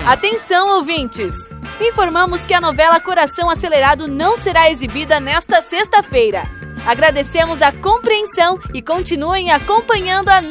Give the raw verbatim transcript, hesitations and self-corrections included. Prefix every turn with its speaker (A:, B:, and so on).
A: Atenção, ouvintes! Informamos que a novela Coração Acelerado não será exibida nesta sexta-feira. Agradecemos a compreensão e continuem acompanhando a